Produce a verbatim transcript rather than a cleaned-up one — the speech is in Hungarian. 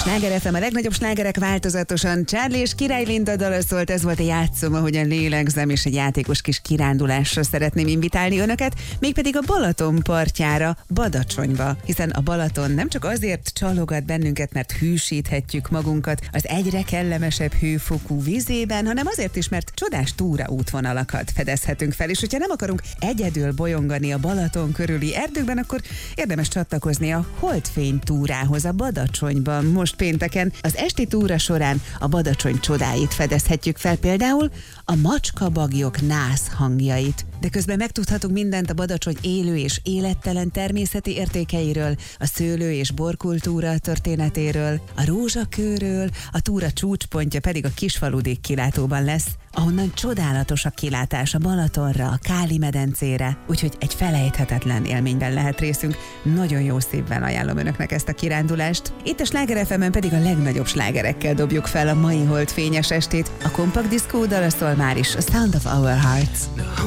Sláger ef em, a legnagyobb slágerek változatosan. Charlie és Király Linda dala szólt, ez volt a Játszom, ahogyan lélegzem, és egy játékos kis kirándulásra szeretném invitálni önöket, mégpedig a Balaton partjára, Badacsonyba, hiszen a Balaton nem csak azért csalogat bennünket, mert hűsíthetjük magunkat az egyre kellemesebb hőfokú vízében, hanem azért is, mert csodás túraútvonalakat fedezhetünk fel, és hogyha nem akarunk egyedül bolyongani a Balaton körüli erdőkben, akkor érdemes csatlakozni a Holdfény túrához a Badacsonyban. Most pénteken az esti túra során a Badacsony csodáit fedezhetjük fel, például a macskabagyok nász hangjait. De közben megtudhatunk mindent a Badacsony élő és élettelen természeti értékeiről, a szőlő- és borkultúra történetéről, a rózsakőről, a túra csúcspontja pedig a Kisfaludi kilátóban lesz, ahonnan csodálatos a kilátás a Balatonra, a Káli medencére, úgyhogy egy felejthetetlen élményben lehet részünk. Nagyon jó szívvel ajánlom önöknek ezt a kirándulást. Itt a Sláger ef emen pedig a legnagyobb slágerekkel dobjuk fel a mai holdfényes estét. A Kompakt Diszkó dala szól már is, a Sound of Our Hearts.